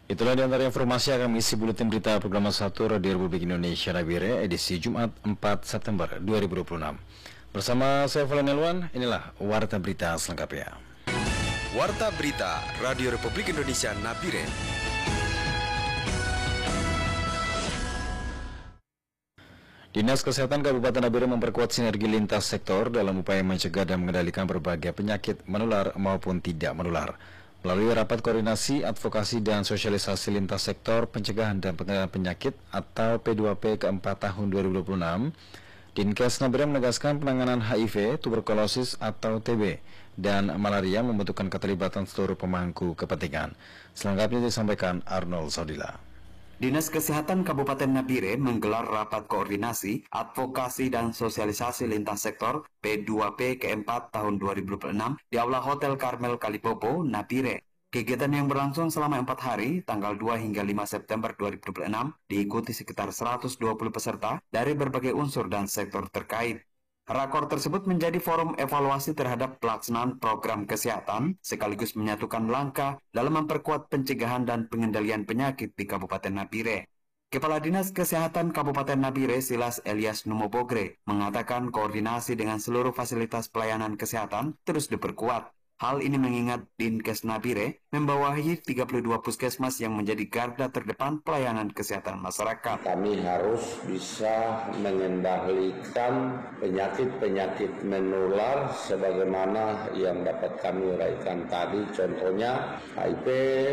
Itulah di antara informasi yang kami isi buletin berita program 1 Radio Republik Indonesia Nabire edisi Jumat 4 September 2026. Bersama saya Valen Elwan, inilah Warta Berita selengkapnya. Warta Berita Radio Republik Indonesia Nabire. Dinas Kesehatan Kabupaten Nabire memperkuat sinergi lintas sektor dalam upaya mencegah dan mengendalikan berbagai penyakit menular maupun tidak menular. Melalui rapat koordinasi, advokasi, dan sosialisasi lintas sektor pencegahan dan pengendalian penyakit atau P2P keempat tahun 2026, Dinkes Nabire menegaskan penanganan HIV, tuberkulosis atau TB, dan malaria membutuhkan keterlibatan seluruh pemangku kepentingan. Selengkapnya disampaikan Arnold Saudila. Dinas Kesehatan Kabupaten Nabire menggelar rapat koordinasi, advokasi, dan sosialisasi lintas sektor P2P keempat tahun 2026 di Aula Hotel Karmel Kalipopo, Nabire. Kegiatan yang berlangsung selama 4 hari, tanggal 2 hingga 5 September 2026, diikuti sekitar 120 peserta dari berbagai unsur dan sektor terkait. Rakor tersebut menjadi forum evaluasi terhadap pelaksanaan program kesehatan sekaligus menyatukan langkah dalam memperkuat pencegahan dan pengendalian penyakit di Kabupaten Nabire. Kepala Dinas Kesehatan Kabupaten Nabire, Silas Elias Numobogre, mengatakan koordinasi dengan seluruh fasilitas pelayanan kesehatan terus diperkuat. Hal ini mengingat Dinkes Nabire membawahi 32 puskesmas yang menjadi garda terdepan pelayanan kesehatan masyarakat. Kami harus bisa mengendalikan penyakit-penyakit menular sebagaimana yang dapat kami uraikan tadi, contohnya HIV,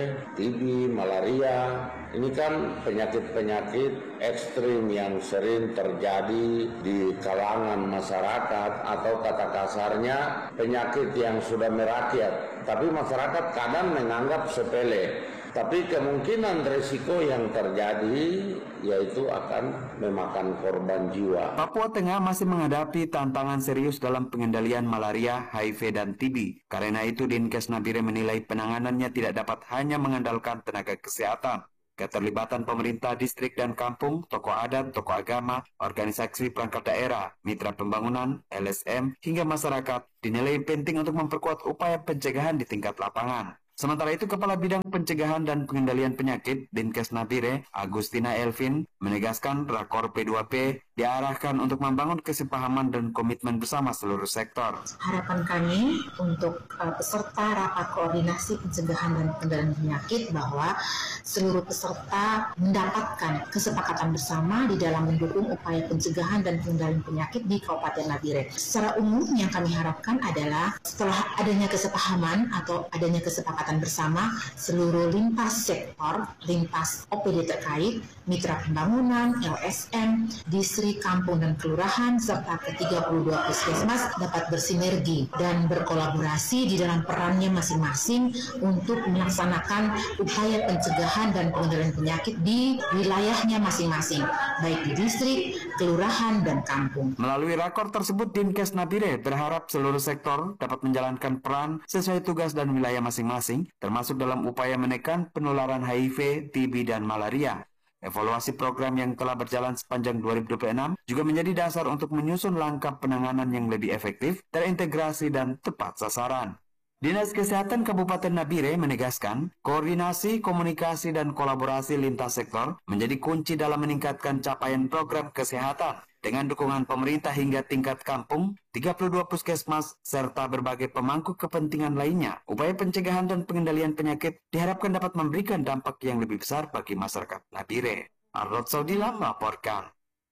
TB, malaria. Ini kan penyakit-penyakit ekstrim yang sering terjadi di kalangan masyarakat atau kata kasarnya penyakit yang sudah merakyat. Tapi masyarakat kadang menganggap sepele. Tapi kemungkinan risiko yang terjadi yaitu akan memakan korban jiwa. Papua Tengah masih menghadapi tantangan serius dalam pengendalian malaria, HIV, dan TB. Karena itu Dinkes Nabire menilai penanganannya tidak dapat hanya mengandalkan tenaga kesehatan. Keterlibatan pemerintah distrik dan kampung, tokoh adat, tokoh agama, organisasi perangkat daerah, mitra pembangunan, LSM, hingga masyarakat dinilai penting untuk memperkuat upaya pencegahan di tingkat lapangan. Sementara itu, Kepala Bidang Pencegahan dan Pengendalian Penyakit Dinkes Nabire, Agustina Elvin, menegaskan rakor P2P diarahkan untuk membangun kesepahaman dan komitmen bersama seluruh sektor. Harapan kami untuk peserta rapat koordinasi pencegahan dan pengendalian penyakit bahwa seluruh peserta mendapatkan kesepakatan bersama di dalam mendukung upaya pencegahan dan pengendalian penyakit di Kabupaten Nabire. Secara umum yang kami harapkan adalah setelah adanya kesepahaman atau adanya kesepakatan bersama, seluruh lintas sektor, lintas OPD terkait, mitra pembangunan, LSM, distrik, kampung, dan kelurahan, serta ke-32 puskesmas dapat bersinergi dan berkolaborasi di dalam perannya masing-masing untuk melaksanakan upaya pencegahan dan pengendalian penyakit di wilayahnya masing-masing, baik di distrik, kelurahan, dan kampung. Melalui rakor tersebut, Dinkes Nabire berharap seluruh sektor dapat menjalankan peran sesuai tugas dan wilayah masing-masing, termasuk dalam upaya menekan penularan HIV, TB, dan malaria. Evaluasi program yang telah berjalan sepanjang 2026 juga menjadi dasar untuk menyusun langkah penanganan yang lebih efektif, terintegrasi, dan tepat sasaran. Dinas Kesehatan Kabupaten Nabire menegaskan, koordinasi, komunikasi, dan kolaborasi lintas sektor menjadi kunci dalam meningkatkan capaian program kesehatan. Dengan dukungan pemerintah hingga tingkat kampung, 32 puskesmas, serta berbagai pemangku kepentingan lainnya, upaya pencegahan dan pengendalian penyakit diharapkan dapat memberikan dampak yang lebih besar bagi masyarakat Nabire. Arnold Saudila melaporkan.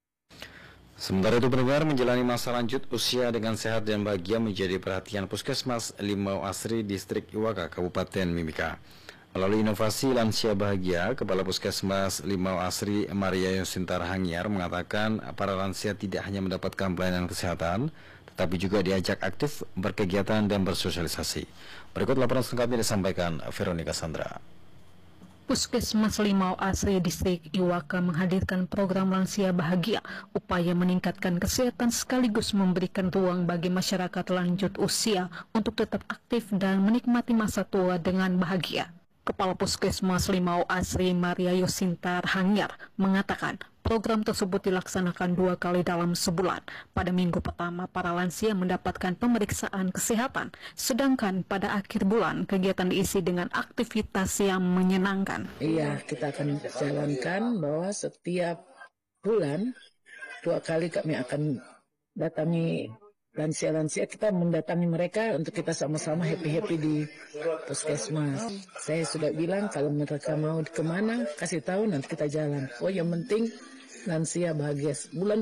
Sementara itu, pendengar, menjalani masa lanjut usia dengan sehat dan bahagia menjadi perhatian Puskesmas Limau Asri, Distrik Iwaka, Kabupaten Mimika. Melalui inovasi lansia bahagia, Kepala Puskesmas Limau Asri Maria Yosintar Hangiar mengatakan para lansia tidak hanya mendapatkan pelayanan kesehatan, tetapi juga diajak aktif berkegiatan dan bersosialisasi. Berikut laporan selengkapnya disampaikan Veronica Sandra. Puskesmas Limau Asri Distrik Iwaka menghadirkan program lansia bahagia, upaya meningkatkan kesehatan sekaligus memberikan ruang bagi masyarakat lanjut usia untuk tetap aktif dan menikmati masa tua dengan bahagia. Kepala Puskesmas Limau Asri Maria Yosinta Hanyar mengatakan program tersebut dilaksanakan 2 kali dalam sebulan. Pada minggu pertama, para lansia mendapatkan pemeriksaan kesehatan, sedangkan pada akhir bulan kegiatan diisi dengan aktivitas yang menyenangkan. Iya, kita akan jalankan bahwa setiap bulan 2 kali kami akan datangi lansia-lansia, kita mendatangi mereka untuk kita sama-sama happy-happy di puskesmas. Saya sudah bilang kalau mereka mau kemana, kasih tahu nanti kita jalan. Oh, yang penting lansia bahagia.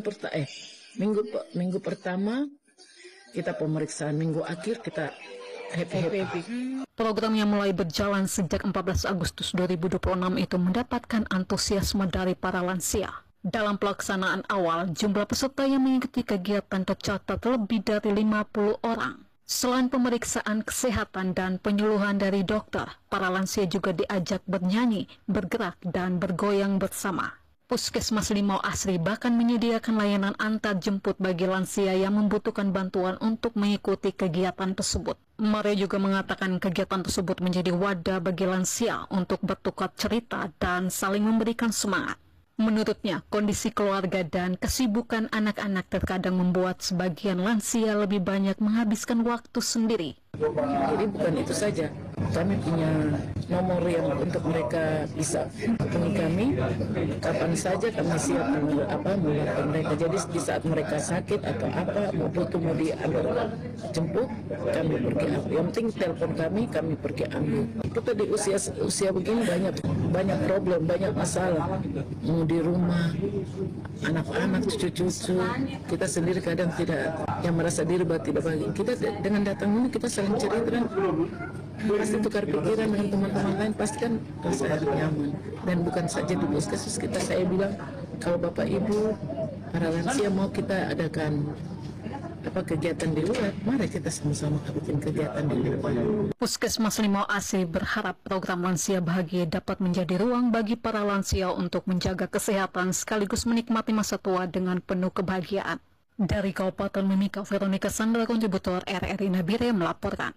Minggu pertama kita pemeriksaan, minggu akhir kita happy-happy. Program yang mulai berjalan sejak 14 Agustus 2026 itu mendapatkan antusiasme dari para lansia. Dalam pelaksanaan awal, jumlah peserta yang mengikuti kegiatan tercatat lebih dari 50 orang. Selain pemeriksaan kesehatan dan penyuluhan dari dokter, para lansia juga diajak bernyanyi, bergerak, dan bergoyang bersama. Puskesmas Limau Asri bahkan menyediakan layanan antar jemput bagi lansia yang membutuhkan bantuan untuk mengikuti kegiatan tersebut. Maria juga mengatakan kegiatan tersebut menjadi wadah bagi lansia untuk bertukar cerita dan saling memberikan semangat. Menurutnya, kondisi keluarga dan kesibukan anak-anak terkadang membuat sebagian lansia lebih banyak menghabiskan waktu sendiri. Jadi bukan itu saja, kami punya nomor yang untuk mereka bisa hubungi kami kapan saja kami siap melakukan mereka. Jadi di saat mereka sakit atau apa mau diambil jemput, kami pergi ambil. Yang penting telepon kami pergi ambil. Kita di usia begini banyak problem, banyak masalah. Mau di rumah, anak-anak, cucu-cucu, kita sendiri kadang tidak yang merasa diri tidak bahagia. Kita dengan datang ini kita saling cerita kan, pasti tukar pikiran dengan teman-teman lain, pasti kan rasa nyaman. Dan bukan saja di puskesmas kita, saya bilang kalau Bapak Ibu para lansia mau kita adakan kegiatan di luar, mari kita sama-sama bikin kegiatan di luar. Puskesmas Limau Asri berharap program Lansia Bahagia dapat menjadi ruang bagi para lansia untuk menjaga kesehatan sekaligus menikmati masa tua dengan penuh kebahagiaan. Dari Kabupaten Mimika, Veronica Sandra, kontributor RRI Nabire melaporkan.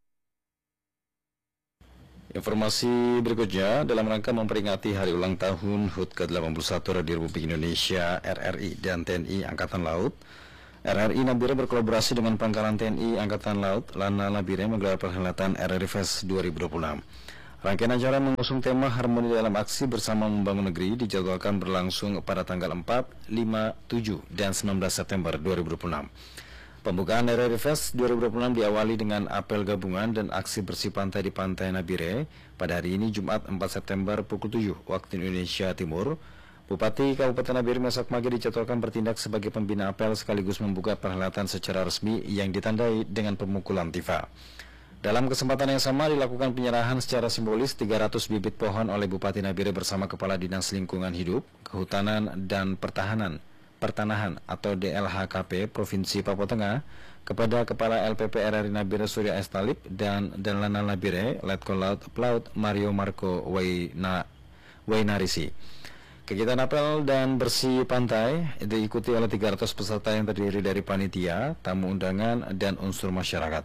Informasi berikutnya, dalam rangka memperingati hari ulang tahun HUT ke-81 Radio Republik Indonesia, RRI dan TNI Angkatan Laut, RRI Nabire berkolaborasi dengan Pangkalan TNI Angkatan Laut, Lana Nabire menggelar perhelatan RRI Fest 2026. Rangkaian acara mengusung tema Harmoni dalam Aksi Bersama Membangun Negeri dijadwalkan berlangsung pada tanggal 4, 5, 7, dan 19 September 2026. Pembukaan RRI Fest 2026 diawali dengan apel gabungan dan aksi bersih pantai di Pantai Nabire pada hari ini Jumat 4 September pukul 7 waktu Indonesia Timur. Bupati Kabupaten Nabire Mesak Mage dijadwalkan bertindak sebagai pembina apel sekaligus membuka perhelatan secara resmi yang ditandai dengan pemukulan tifa. Dalam kesempatan yang sama dilakukan penyerahan secara simbolis 300 bibit pohon oleh Bupati Nabire bersama Kepala Dinas Lingkungan Hidup, Kehutanan dan Pertanahan atau DLHKP Provinsi Papua Tengah kepada Kepala LPP RRI Nabire Surya S. Talib dan Lana Nabire Letkol Laut Pelaut Mario Marco Wainarisi. Kegiatan apel dan bersih pantai diikuti oleh 300 peserta yang terdiri dari panitia, tamu undangan, dan unsur masyarakat.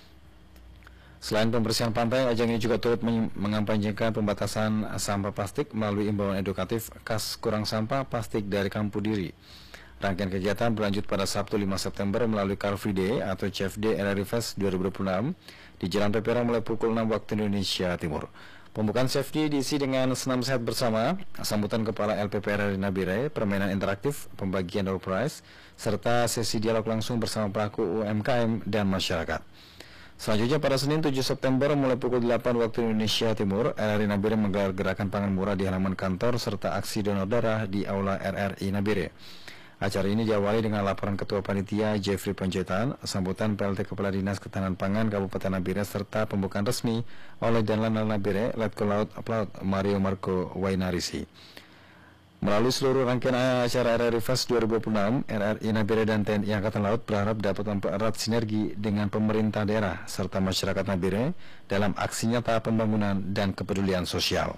Selain pembersihan pantai, ajang ini juga turut mengampanyekan pembatasan sampah plastik melalui imbauan edukatif Kas Kurang Sampah Plastik dari Kampu Diri. Rangkaian kegiatan berlanjut pada Sabtu 5 September melalui Car Free Day atau CFD RRI Fest 2026 di Jalan Pepera mulai pukul 6 waktu Indonesia Timur. Pembukaan CFD diisi dengan senam sehat bersama, sambutan Kepala LPP RRI Nabire, permainan interaktif, pembagian door prize, serta sesi dialog langsung bersama pelaku UMKM dan masyarakat. Selanjutnya pada Senin 7 September mulai pukul 8 waktu Indonesia Timur, RRI Nabire menggelar gerakan pangan murah di halaman kantor serta aksi donor darah di Aula RRI Nabire. Acara ini diawali dengan laporan Ketua Panitia Jeffrey Panjaitan, sambutan PLT Kepala Dinas Ketahanan Pangan Kabupaten Nabire serta pembukaan resmi oleh Danlanal Nabire Letkol Laut Pelaut Mario Marco Wainarisi. Melalui seluruh rangkaian acara RRI Fest 2026, RRI Nabire dan TNI Angkatan Laut berharap dapat mempererat sinergi dengan pemerintah daerah serta masyarakat Nabire dalam aksi nyata pembangunan dan kepedulian sosial.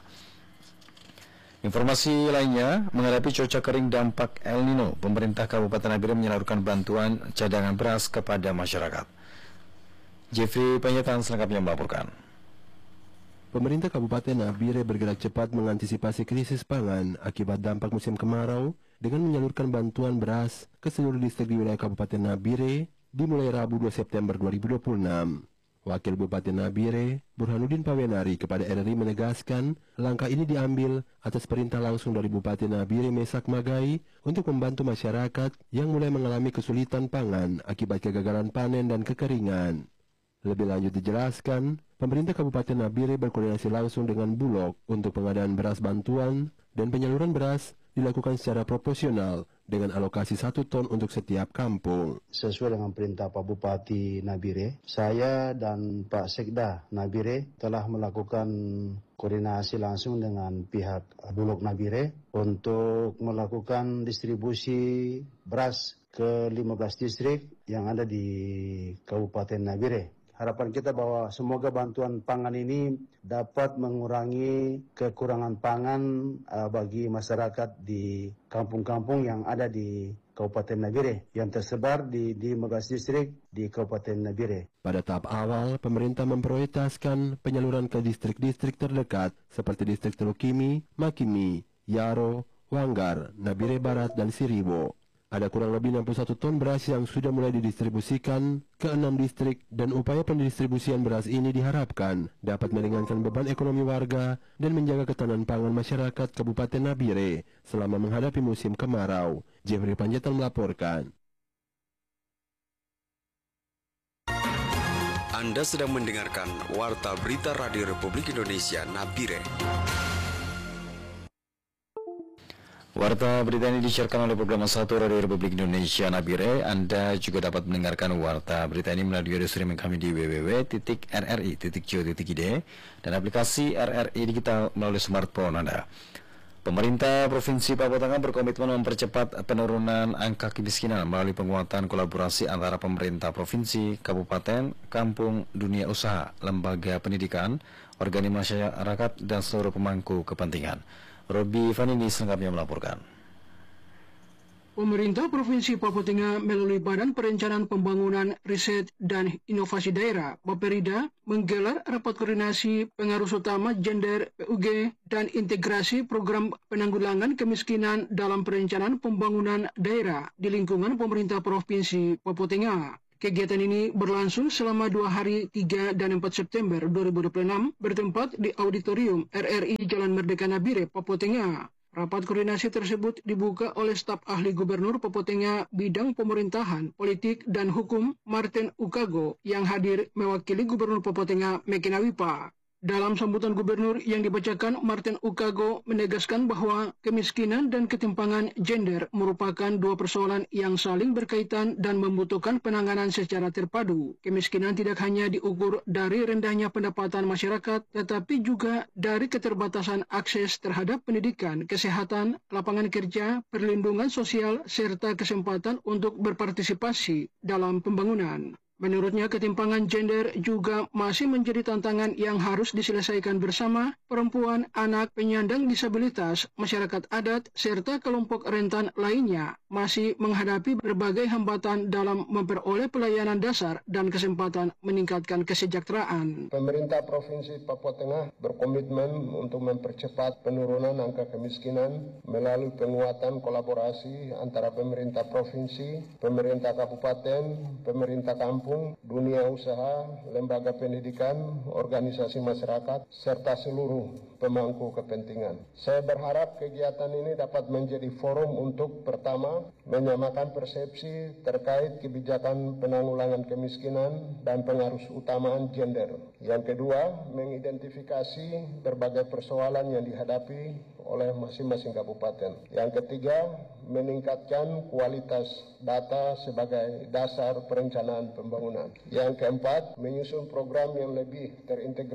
Informasi lainnya, menghadapi cuaca kering dampak El Nino, pemerintah Kabupaten Nabire menyalurkan bantuan cadangan beras kepada masyarakat. Jeffrey Panjaitan selengkapnya melaporkan. Pemerintah Kabupaten Nabire bergerak cepat mengantisipasi krisis pangan akibat dampak musim kemarau dengan menyalurkan bantuan beras ke seluruh distrik di wilayah Kabupaten Nabire dimulai Rabu 2 September 2026. Wakil Bupati Nabire, Burhanuddin Pawenari kepada RRI menegaskan langkah ini diambil atas perintah langsung dari Bupati Nabire Mesak Magai untuk membantu masyarakat yang mulai mengalami kesulitan pangan akibat kegagalan panen dan kekeringan. Lebih lanjut dijelaskan, pemerintah Kabupaten Nabire berkoordinasi langsung dengan Bulog untuk pengadaan beras bantuan dan penyaluran beras dilakukan secara proporsional dengan alokasi 1 ton untuk setiap kampung. Sesuai dengan perintah Pak Bupati Nabire, saya dan Pak Sekda Nabire telah melakukan koordinasi langsung dengan pihak Bulog Nabire untuk melakukan distribusi beras ke 15 distrik yang ada di Kabupaten Nabire. Harapan kita bahwa semoga bantuan pangan ini dapat mengurangi kekurangan pangan bagi masyarakat di kampung-kampung yang ada di Kabupaten Nabire yang tersebar di 15 distrik di Kabupaten Nabire. Pada tahap awal, pemerintah memprioritaskan penyaluran ke distrik-distrik terdekat seperti distrik Telukimi, Makimi, Yaro, Wanggar, Nabire Barat, dan Siribo. Ada kurang lebih 61 ton beras yang sudah mulai didistribusikan ke 6 distrik dan upaya pendistribusian beras ini diharapkan dapat meringankan beban ekonomi warga dan menjaga ketahanan pangan masyarakat Kabupaten Nabire selama menghadapi musim kemarau. Jeffrey Panjaitan melaporkan. Anda sedang mendengarkan Warta Berita Radio Republik Indonesia Nabire. Warta berita ini disiarkan oleh program 1 Radio Republik Indonesia Nabire. Anda juga dapat mendengarkan warta berita ini melalui audio streaming kami di www.rri.co.id dan aplikasi RRI Digital melalui smartphone Anda. Pemerintah Provinsi Papua Tengah berkomitmen mempercepat penurunan angka kemiskinan melalui penguatan kolaborasi antara pemerintah provinsi, kabupaten, kampung, dunia usaha, lembaga pendidikan, organisasi masyarakat, dan seluruh pemangku kepentingan. Robi Vanini selengkapnya melaporkan. Pemerintah Provinsi Papua Tengah melalui Badan Perencanaan Pembangunan, Riset, dan Inovasi Daerah (Baperida) menggelar rapat koordinasi pengarus utama gender PUG dan integrasi program penanggulangan kemiskinan dalam perencanaan pembangunan daerah di lingkungan pemerintah Provinsi Papua Tengah. Kegiatan ini berlangsung selama 2 hari 3 dan 4 September 2026 bertempat di Auditorium RRI Jalan Merdeka Nabire, Papua Tengah. Rapat koordinasi tersebut dibuka oleh staf ahli Gubernur Papua Tengah bidang pemerintahan, politik, dan hukum Martin Ukago yang hadir mewakili Gubernur Papua Tengah Mekena Wipa. Dalam sambutan gubernur yang dibacakan, Martin Ukago menegaskan bahwa kemiskinan dan ketimpangan gender merupakan 2 persoalan yang saling berkaitan dan membutuhkan penanganan secara terpadu. Kemiskinan tidak hanya diukur dari rendahnya pendapatan masyarakat, tetapi juga dari keterbatasan akses terhadap pendidikan, kesehatan, lapangan kerja, perlindungan sosial, serta kesempatan untuk berpartisipasi dalam pembangunan. Menurutnya, ketimpangan gender juga masih menjadi tantangan yang harus diselesaikan bersama perempuan, anak, penyandang disabilitas, masyarakat adat, serta kelompok rentan lainnya masih menghadapi berbagai hambatan dalam memperoleh pelayanan dasar dan kesempatan meningkatkan kesejahteraan. Pemerintah Provinsi Papua Tengah berkomitmen untuk mempercepat penurunan angka kemiskinan melalui penguatan kolaborasi antara pemerintah provinsi, pemerintah kabupaten, pemerintah kampung, dunia usaha, lembaga pendidikan, organisasi masyarakat, serta seluruh pemangku kepentingan. Saya berharap kegiatan ini dapat menjadi forum untuk pertama, menyamakan persepsi terkait kebijakan penanggulangan kemiskinan dan pengaruh utamaan gender. Yang kedua, mengidentifikasi berbagai persoalan yang dihadapi oleh masing-masing kabupaten. Yang ketiga, meningkatkan kualitas data sebagai dasar perencanaan pembangunan. Yang keempat, menyusun program yang lebih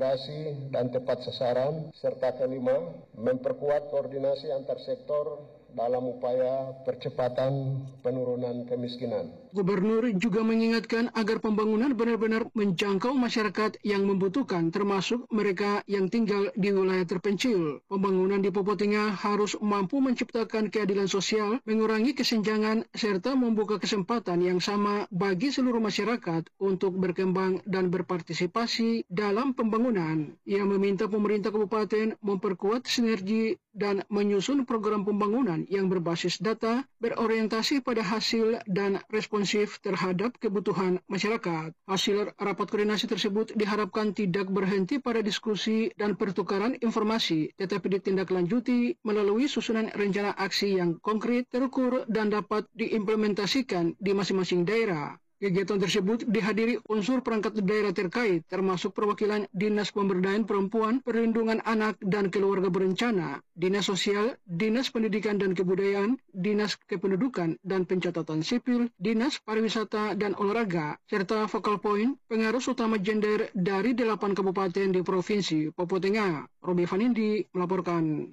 terintegrasi dan tepat sasaran. Serta kelima, memperkuat koordinasi antar sektor dalam upaya percepatan penurunan kemiskinan. Gubernur juga mengingatkan agar pembangunan benar-benar menjangkau masyarakat yang membutuhkan, termasuk mereka yang tinggal di wilayah terpencil. Pembangunan di Papua Tengah harus mampu menciptakan keadilan sosial, mengurangi kesenjangan, serta membuka kesempatan yang sama bagi seluruh masyarakat untuk berkembang dan berpartisipasi dalam pembangunan. Ia meminta pemerintah kabupaten memperkuat sinergi dan menyusun program pembangunan yang berbasis data, berorientasi pada hasil dan responsif terhadap kebutuhan masyarakat. Hasil rapat koordinasi tersebut diharapkan tidak berhenti pada diskusi dan pertukaran informasi, tetapi ditindaklanjuti melalui susunan rencana aksi yang konkret, terukur, dan dapat diimplementasikan di masing-masing daerah. Kegiatan tersebut dihadiri unsur perangkat daerah terkait, termasuk perwakilan Dinas Pemberdayaan Perempuan, Perlindungan Anak dan Keluarga Berencana, Dinas Sosial, Dinas Pendidikan dan Kebudayaan, Dinas Kependudukan dan Pencatatan Sipil, Dinas Pariwisata dan Olahraga, serta focal point pengarus utama gender dari 8 kabupaten di Provinsi Papua Tengah. Robi Fanindi melaporkan.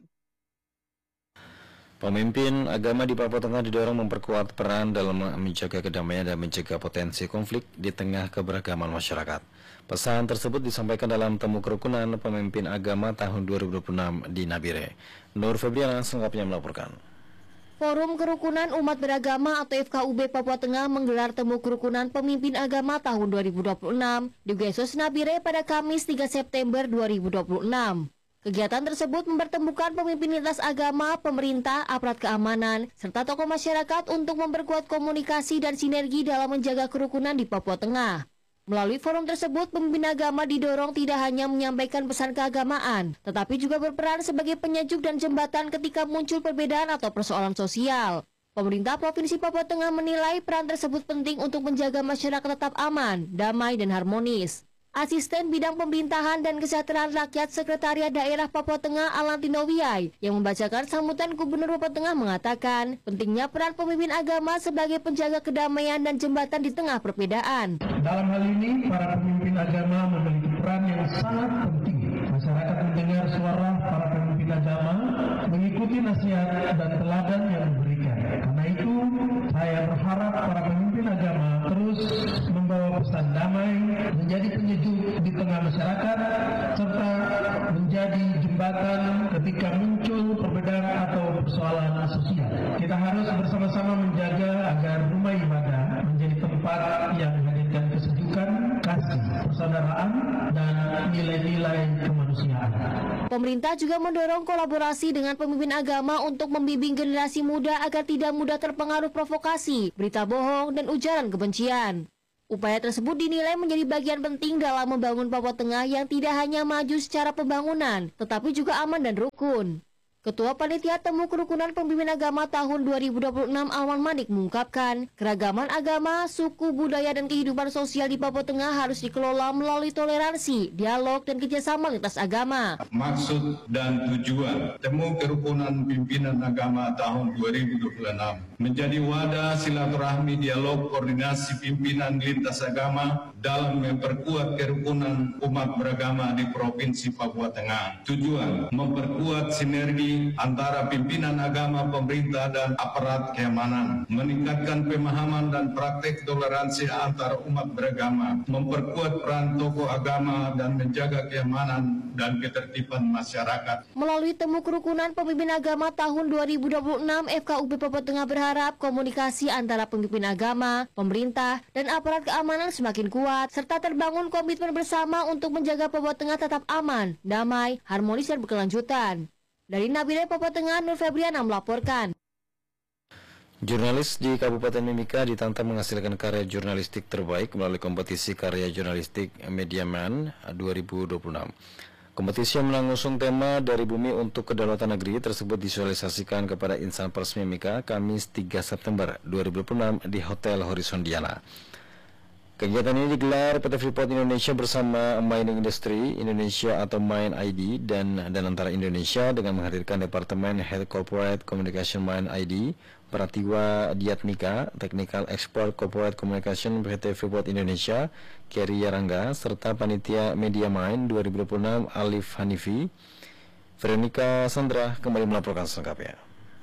Pemimpin agama di Papua Tengah didorong memperkuat peran dalam menjaga kedamaian dan mencegah potensi konflik di tengah keberagaman masyarakat. Pesan tersebut disampaikan dalam temu kerukunan pemimpin agama tahun 2026 di Nabire. Nur Febriana selengkapnya melaporkan. Forum Kerukunan Umat Beragama atau FKUB Papua Tengah menggelar temu kerukunan pemimpin agama tahun 2026 di Gesos Nabire pada Kamis 3 September 2026. Kegiatan tersebut mempertemukan pemimpin lintas agama, pemerintah, aparat keamanan, serta tokoh masyarakat untuk memperkuat komunikasi dan sinergi dalam menjaga kerukunan di Papua Tengah. Melalui forum tersebut, pemimpin agama didorong tidak hanya menyampaikan pesan keagamaan, tetapi juga berperan sebagai penyejuk dan jembatan ketika muncul perbedaan atau persoalan sosial. Pemerintah Provinsi Papua Tengah menilai peran tersebut penting untuk menjaga masyarakat tetap aman, damai, dan harmonis. Asisten Bidang Pemerintahan dan Kesejahteraan Rakyat Sekretariat Daerah Papua Tengah Alantino Wiyai yang membacakan sambutan Gubernur Papua Tengah mengatakan pentingnya peran pemimpin agama sebagai penjaga kedamaian dan jembatan di tengah perbedaan. Dalam hal ini, para pemimpin agama memiliki peran yang sangat penting. Masyarakat mendengar suara para pemimpin agama, mengikuti nasihat dan teladan yang diberikan. Karena itu, saya berharap para pemimpin agama terus membawa pesan damai, menjadi penyejuk di tengah masyarakat, serta menjadi jembatan ketika muncul perbedaan atau persoalan sosial. Kita harus bersama-sama menjaga agar rumah ibadah menjadi tempat yang menghadirkan kesejukan, kasih, persaudaraan, dan nilai-nilai kemanusiaan. Pemerintah juga mendorong kolaborasi dengan pemimpin agama untuk membimbing generasi muda agar tidak mudah terpengaruh provokasi, berita bohong, dan ujaran kebencian. Upaya tersebut dinilai menjadi bagian penting dalam membangun Papua Tengah yang tidak hanya maju secara pembangunan, tetapi juga aman dan rukun. Ketua Panitia Temu Kerukunan Pemimpin Agama tahun 2026 Alwan Manik mengungkapkan, keragaman agama, suku, budaya, dan kehidupan sosial di Papua Tengah harus dikelola melalui toleransi, dialog, dan kerjasama lintas agama. Maksud dan tujuan Temu Kerukunan Pimpinan Agama tahun 2026 menjadi wadah silaturahmi dialog koordinasi pimpinan lintas agama dalam memperkuat kerukunan umat beragama di Provinsi Papua Tengah. Tujuan memperkuat sinergi antara pimpinan agama, pemerintah, dan aparat keamanan, meningkatkan pemahaman dan praktek toleransi antar umat beragama, memperkuat peran tokoh agama, dan menjaga keamanan dan ketertiban masyarakat. Melalui temu kerukunan pemimpin agama tahun 2026, FKUB Papua Tengah berharap komunikasi antara pemimpin agama, pemerintah, dan aparat keamanan semakin kuat, serta terbangun komitmen bersama untuk menjaga Papua Tengah tetap aman, damai, harmonis, dan berkelanjutan. Dari Nabire, Papua Tengah, Nur Febriana melaporkan. Jurnalis di Kabupaten Mimika ditantang menghasilkan karya jurnalistik terbaik melalui kompetisi karya jurnalistik Mediaman 2026. Kompetisi yang mengusung tema Dari Bumi untuk Kedaulatan Negeri tersebut divisualisasikan kepada insan pers Mimika Kamis 3 September 2026 di Hotel Horizon Diana. Kegiatan ini digelar PT Freeport Indonesia bersama Mining Industry Indonesia atau Mine ID dan Antara Indonesia dengan menghadirkan Departemen Head Corporate Communication Mine ID, Pratiwa Diatmika, Technical Export Corporate Communication PT Freeport Indonesia, Kerry Yarangga, serta Panitia Media Mine 2026 Alif Hanifi. Veronica Sandra kembali melaporkan selengkapnya.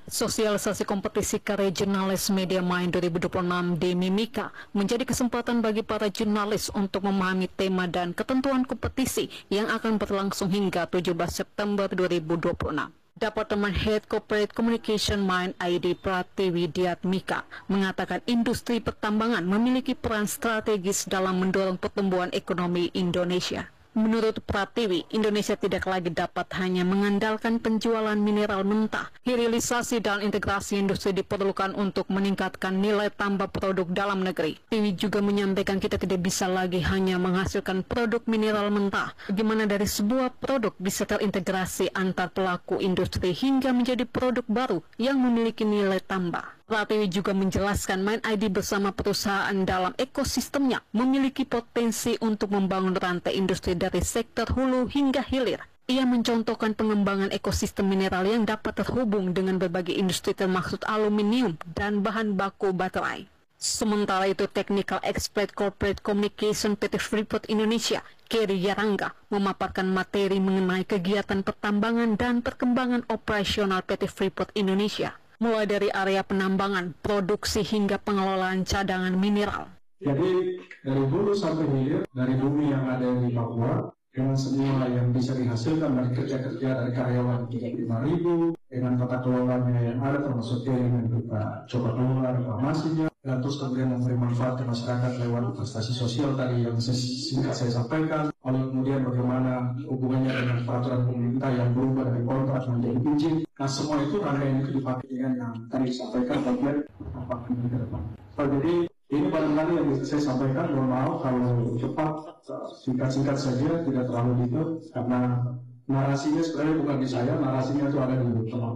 Sosialisasi kompetisi karya jurnalis Media Mind 2026 di Mimika menjadi kesempatan bagi para jurnalis untuk memahami tema dan ketentuan kompetisi yang akan berlangsung hingga 17 September 2026. Departemen Head Corporate Communication Mind ID Pratiwi Diatmika mengatakan industri pertambangan memiliki peran strategis dalam mendorong pertumbuhan ekonomi Indonesia. Menurut Pratiwi, Indonesia tidak lagi dapat hanya mengandalkan penjualan mineral mentah. Hilirisasi dan integrasi industri diperlukan untuk meningkatkan nilai tambah produk dalam negeri. Pratiwi juga menyampaikan kita tidak bisa lagi hanya menghasilkan produk mineral mentah. Bagaimana dari sebuah produk bisa terintegrasi antar pelaku industri hingga menjadi produk baru yang memiliki nilai tambah. Pratiwi juga menjelaskan Mind ID bersama perusahaan dalam ekosistemnya memiliki potensi untuk membangun rantai industri dari sektor hulu hingga hilir. Ia mencontohkan pengembangan ekosistem mineral yang dapat terhubung dengan berbagai industri termasuk aluminium dan bahan baku baterai. Sementara itu, Technical Expert Corporate Communication PT Freeport Indonesia, Kerry Yarangga, memaparkan materi mengenai kegiatan pertambangan dan perkembangan operasional PT Freeport Indonesia, mulai dari area penambangan, produksi hingga pengelolaan cadangan mineral. Jadi dari hulu sampai hilir, dari bumi yang ada di Papua, dengan semua yang bisa dihasilkan dari kerja-kerja dari karyawan 35.000, dengan tata kelolanya yang ada termasuk yang kita coba kelola reklamasinya, dan terus kemudian memberi manfaat ke masyarakat lewat prestasi sosial tadi yang singkat saya sampaikan, lalu kemudian bagaimana hubungannya dengan peraturan pemerintah yang berubah dari kontrak menjadi izin. Nah semua itu rangkaian itu dipakai dengan yang tadi disampaikan bagian apakah ini ke depan. Jadi ini barangkali yang bisa saya sampaikan, mohon maaf kalau cepat, singkat-singkat saja, tidak terlalu detail, karena narasinya sebenarnya bukan di saya, narasinya itu ada di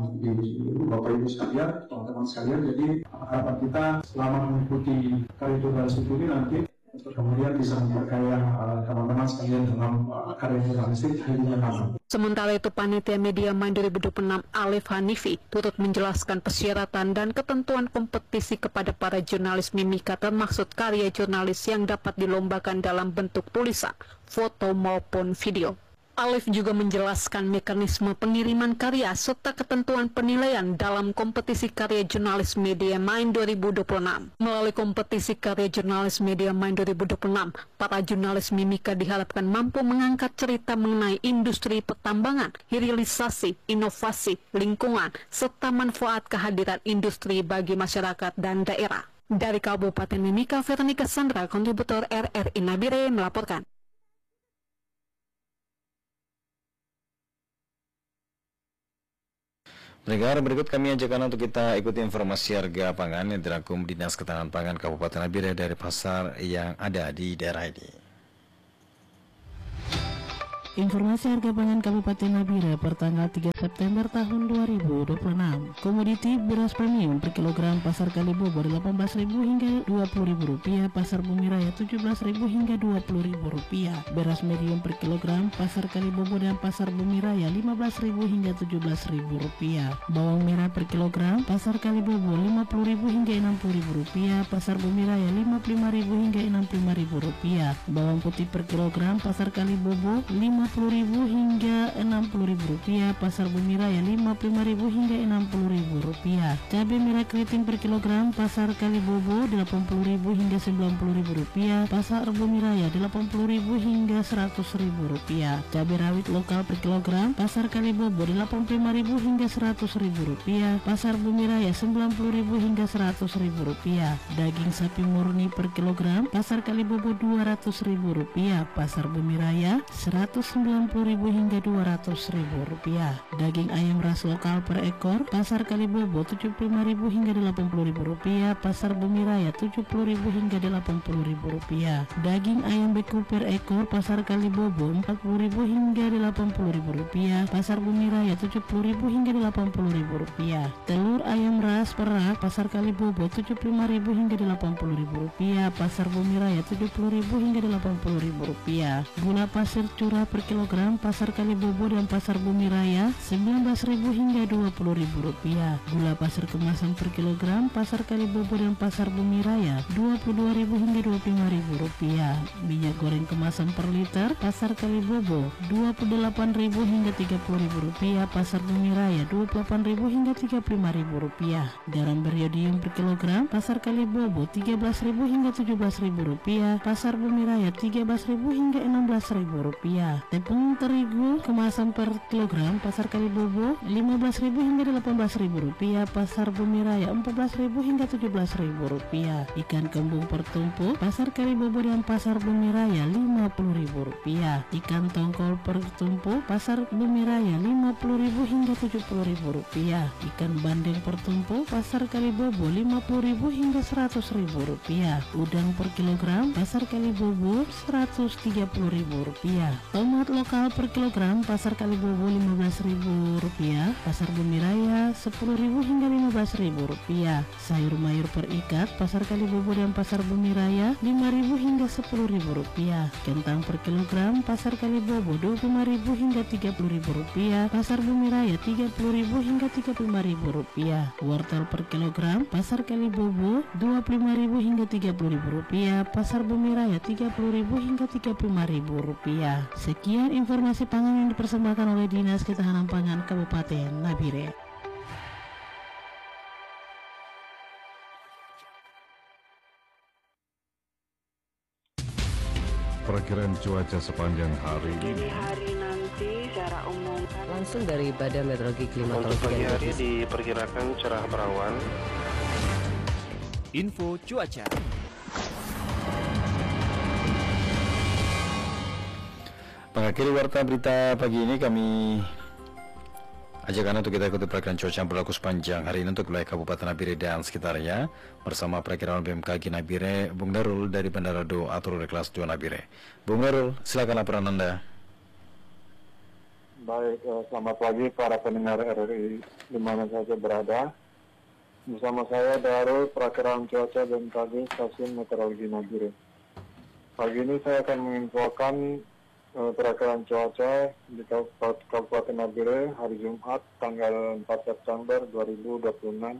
Bapak Ibu sekalian, teman-teman sekalian. Jadi harapan kita selama mengikuti karya jurnalis ini nanti untuk kemudian bisa memperkaya teman-teman sekalian dengan karya jurnalistik yang nama. Sementara itu, Panitia Media Mind 2026 Alif Hanifi turut menjelaskan persyaratan dan ketentuan kompetisi kepada para jurnalis Mimika termaksud karya jurnalis yang dapat dilombakan dalam bentuk tulisan, foto maupun video. Alif juga menjelaskan mekanisme pengiriman karya serta ketentuan penilaian dalam kompetisi karya jurnalis Media Mind 2026. Melalui kompetisi karya jurnalis Media Mind 2026, para jurnalis Mimika diharapkan mampu mengangkat cerita mengenai industri pertambangan, hilirisasi, inovasi, lingkungan, serta manfaat kehadiran industri bagi masyarakat dan daerah. Dari Kabupaten Mimika, Veronica Sandra, kontributor RRI Nabire, melaporkan. Pendengar, berikut kami ajakkan untuk kita ikuti informasi harga pangan yang dirangkum Dinas Ketahanan Pangan Kabupaten Nabire dari pasar yang ada di daerah ini. Informasi harga pangan Kabupaten Nabire per tanggal 3 September tahun 2026. Komoditi beras premium per kilogram pasar Kalibobo Rp18.000 hingga Rp20.000, pasar Bumi Raya Rp17.000 hingga Rp20.000. Beras medium per kilogram pasar Kalibobo dan pasar Bumi Raya Rp15.000 hingga Rp17.000. Bawang merah per kilogram pasar Kalibobo Rp50.000 hingga Rp60.000, pasar Bumi Raya Rp55.000 hingga Rp60.000. Bawang putih per kilogram pasar Kalibobo Rp50.000 hingga Rp60.000, pasar Bumi Raya Rp55.000 hingga Rp60.000. Cabai merah keriting per kilogram pasar Kalibobo Rp80.000 hingga Rp90.000, pasar Bumi Raya Rp80.000 hingga Rp100.000. Cabai rawit lokal per kilogram pasar Kalibobo Rp85.000 hingga Rp100.000, pasar Bumi Raya Rp90.000 hingga Rp100.000. Daging sapi murni per kilogram pasar Kalibobo Rp200.000, pasar Bumi Raya Rp190.000 hingga Rp200.000. Daging ayam ras lokal per ekor pasar Kalibobo Rp75.000 hingga Rp80.000, pasar Bumi Raya Rp70.000 hingga Rp80.000. Daging ayam beku per ekor pasar Kalibobo Rp40.000 hingga Rp80.000, pasar Bumi Raya Rp70.000 hingga Rp80.000. Telur ayam ras perak pasar Kalibobo Rp75.000 hingga Rp80.000, pasar Bumi Raya Rp70.000 hingga Rp80.000. Gula pasir curah per per kilogram pasar Kalibobo dan pasar Bumi Raya Rp19.000 hingga Rp20.000. Gula pasar kemasan per kilogram pasar Kalibobo dan pasar Bumi Raya Rp22.000 hingga Rp25.000. Minyak goreng kemasan per liter pasar Kalibobo Rp28.000 hingga Rp30.000, pasar Bumi Raya Rp28.000 hingga Rp35.000. Garam beriodium per kilogram pasar Kalibobo Rp13.000 hingga Rp17.000, pasar Bumi Raya Rp13.000 hingga Rp16.000. Tepung terigu kemasan per kilogram pasar Kalibobo Rp15.000 hingga Rp18.000, pasar Bumi Raya Rp14.000 hingga Rp17.000. Ikan kembung per tumpuk pasar Kalibobo dan pasar Bumi Raya Rp50.000. Ikan tongkol per tumpuk pasar Bumi Raya Rp50.000 hingga Rp70.000. Ikan bandeng per tumpuk pasar Kalibobo Rp50.000 hingga Rp100.000. Udang per kilogram pasar Kalibobo Rp130.000. Tomat lokal per kilogram pasar Kalibobo Rp15.000, pasar Bumi Raya Rp10.000 hingga Rp15.000. Sayur mayur per ikat pasar Kalibobo dan pasar Bumi Raya Rp5.000 hingga Rp10.000. Kentang per kilogram pasar Kalibobo Rp25.000 hingga Rp30.000, pasar Bumi Raya Rp30.000 hingga Rp35.000. Wortel per kilogram pasar Kalibobo Rp25.000 hingga Rp30.000, pasar Bumi Raya Rp30.000 hingga Rp35.000. Sekian informasi pangan yang dipersembahkan oleh Dinas Ketahanan Pangan Kabupaten Nabire. Perkiraan cuaca sepanjang hari ini. Hari nanti secara umum langsung dari Badan Meteorologi Klimatologi. Untuk pagi hari diperkirakan cerah berawan. Info cuaca. Mengakhiri warta berita pagi ini, kami ajak Anda untuk kita ikuti perakiraan cuaca yang berlaku sepanjang hari ini untuk wilayah Kabupaten Nabire dan sekitarnya bersama perakiraan BMKG Nabire, Bung Darul dari Bandara Do atau kelas 2 Nabire. Bung Darul, silakan laporan Anda. Baik, selamat pagi para pendengar RRI di mana saja berada. Bersama saya Darul, perakiraan cuaca BMKG Stasiun Meteorologi Nabire. Pagi ini saya akan menginfokan perakiraan cuaca di Kabupaten Nabire hari Jumat tanggal 4 September 2026.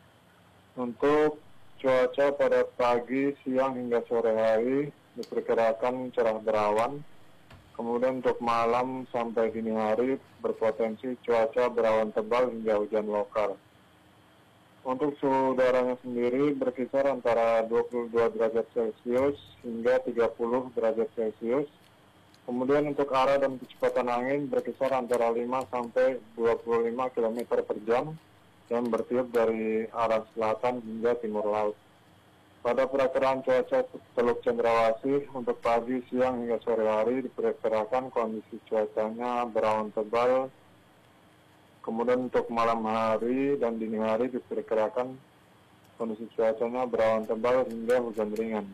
Untuk cuaca pada pagi, siang hingga sore hari diperkirakan cerah berawan. Kemudian untuk malam sampai dini hari berpotensi cuaca berawan tebal hingga hujan lokal. Untuk suhu udaranya sendiri berkisar antara 22 derajat Celcius hingga 30 derajat Celcius. Kemudian untuk arah dan kecepatan angin berkisar antara 5 sampai 25 km per jam dan bertiup dari arah selatan hingga timur laut. Pada perakiraan cuaca Teluk Cendrawasih untuk pagi, siang hingga sore hari diperkirakan kondisi cuacanya berawan tebal. Kemudian untuk malam hari dan dini hari diperkirakan kondisi cuacanya berawan tebal hingga hujan ringan.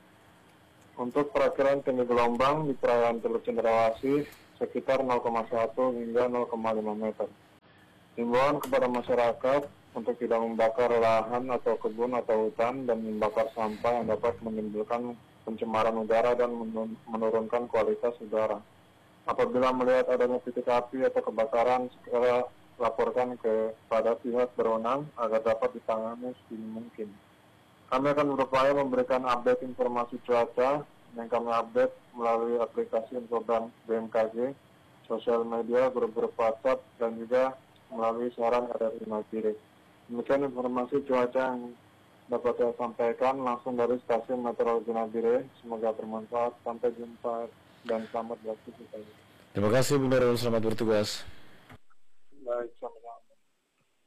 Untuk perakiraan tinggi gelombang di perairan Teluk Cendrawasih sekitar 0,1 hingga 0,5 meter. Himbauan kepada masyarakat untuk tidak membakar lahan atau kebun atau hutan dan membakar sampah yang dapat menimbulkan pencemaran udara dan menurunkan kualitas udara. Apabila melihat adanya titik api atau kebakaran, segera laporkan kepada pihak berwenang agar dapat ditangani sedini mungkin. Kami akan berupaya memberikan update informasi cuaca yang kami update melalui aplikasi Infoban BMKG, sosial media, grup-grup WhatsApp, dan juga melalui siaran RRI Nabire. Demikian informasi cuaca yang dapat saya sampaikan langsung dari Stasiun Meteorologi Nabire. Semoga bermanfaat. Sampai jumpa dan selamat beraktivitas. Terima kasih Bung Darul, selamat bertugas.